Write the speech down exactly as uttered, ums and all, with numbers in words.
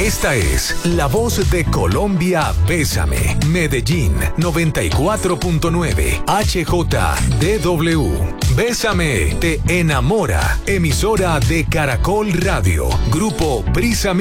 Esta es la voz de Colombia. Bésame. Medellín noventa y cuatro punto nueve H J D W. Bésame te enamora. Emisora de Caracol Radio. Grupo Brisa